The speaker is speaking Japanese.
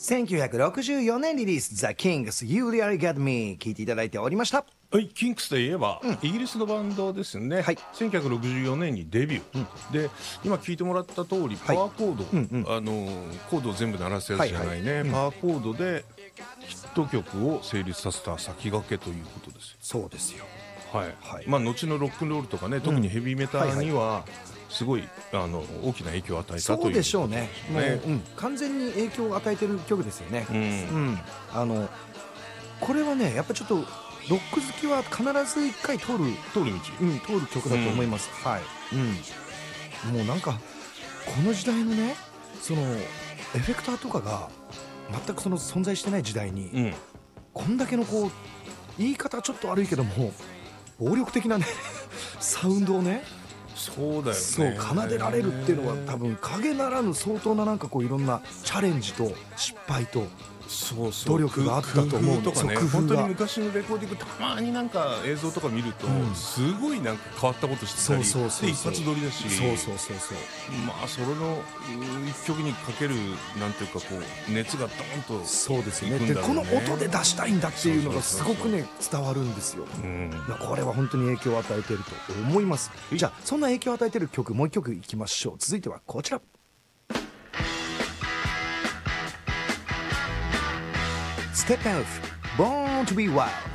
1964年リリース The Kings You Really Got Me 聴いていただいておりました。 はい、キンクスといえば、イギリスのバンドですね、はい、1964年にデビュー、で今聴いてもらった通りパワーコード、コードを全部鳴らすやつじゃないね、パワーコードでヒット曲を成立させた先駆けということです。 そうですよ。 はい、はい、まあ後のロックンロールとかね、特にヘビーメタにはすごい大きな影響を与えたという。 そうでしょうね。もう、完全に影響を与えてる曲ですよね。これはねやっぱちょっとロック好きは必ず一回通る曲だと思います。はい、もうなんかこの時代のねそのエフェクターとかが全くその存在してない時代に、こんだけのこう言い方ちょっと悪いけども暴力的なねサウンドをね、 そうだよね、 そう奏でられるっていうのは多分影ならぬ相当ななんかこういろんなチャレンジと失敗と努力があったと思う。 とかね、本当に昔のレコーディングたまになんか映像とか見ると、すごいなんか変わったことしてたり、で一発撮りだし、まあそれの一曲にかけるなんていうかこう熱がドーンと、 そうですよね。でこの音で出したいんだっていうのがすごくね伝わるんですよ。これは本当に影響を与えていると思います。じゃあそんな影響を与えている曲もう一曲いきましょう。続いてはこちら。Step Elf Born to be Wild